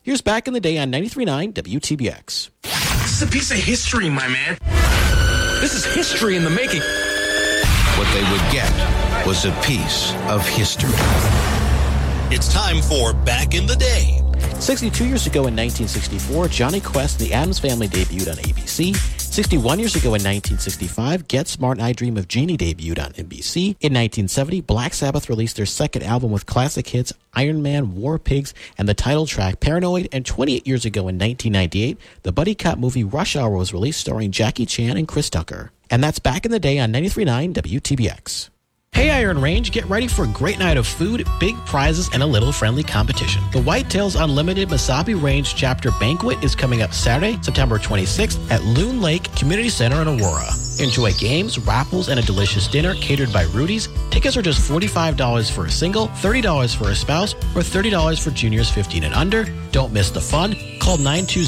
Here's Back in the Day on 93.9 WTBX. This is a piece of history, my man. This is history in the making. What they would get was a piece of history. It's time for Back in the Day. 62 years ago in 1964, Johnny Quest and the Addams Family debuted on ABC. 61 years ago in 1965, Get Smart and I Dream of Jeannie debuted on NBC. In 1970, Black Sabbath released their second album with classic hits Iron Man, War Pigs, and the title track Paranoid. And 28 years ago in 1998, the buddy cop movie Rush Hour was released starring Jackie Chan and Chris Tucker. And that's Back in the Day on 93.9 WTBX. Hey Iron Range, get ready for a great night of food, big prizes, and a little friendly competition. The Whitetails Unlimited Mesabi Range Chapter Banquet is coming up Saturday, September 26th at Loon Lake Community Center in Aurora. Enjoy games, raffles, and a delicious dinner catered by Rudy's. Tickets are just $45 for a single, $30 for a spouse, or $30 for juniors 15 and under. Don't miss the fun. Call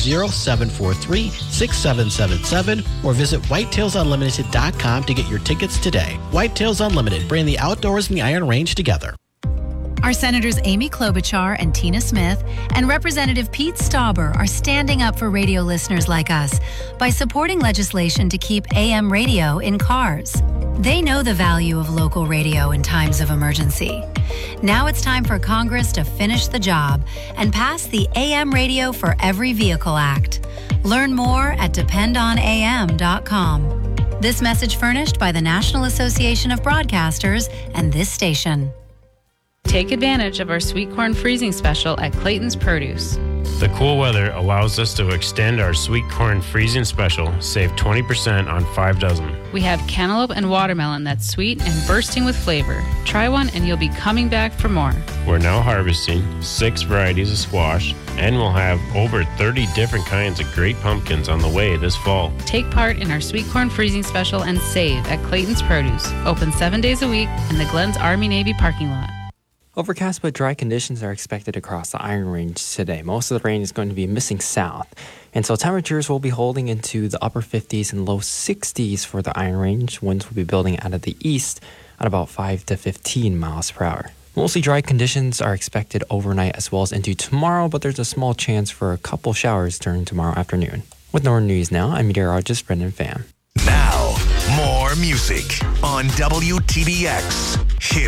920-743-6777 or visit whitetailsunlimited.com to get your tickets today. Whitetails Unlimited, bring the outdoors and the Iron Range together. Our Senators Amy Klobuchar and Tina Smith and Representative Pete Stauber are standing up for radio listeners like us by supporting legislation to keep AM radio in cars. They know the value of local radio in times of emergency. Now it's time for Congress to finish the job and pass the AM Radio for Every Vehicle Act. Learn more at dependonam.com. This message furnished by the National Association of Broadcasters and this station. Take advantage of our sweet corn freezing special at Clayton's Produce. The cool weather allows us to extend our sweet corn freezing special, save 20% on 5 dozen. We have cantaloupe and watermelon that's sweet and bursting with flavor. Try one and you'll be coming back for more. We're now harvesting 6 varieties of squash, and we'll have over 30 different kinds of great pumpkins on the way this fall. Take part in our sweet corn freezing special and save at Clayton's Produce. Open 7 days a week in the Glens Army-Navy parking lot. Overcast but dry conditions are expected across the Iron Range today. Most of the rain is going to be missing south. And so temperatures will be holding into the upper 50s and low 60s for the Iron Range. Winds will be building out of the east at about 5 to 15 miles per hour. Mostly dry conditions are expected overnight as well as into tomorrow, but there's a small chance for a couple showers during tomorrow afternoon. With Northern News Now, I'm meteorologist Brendan Pham. Now, more music on WTBX. Hit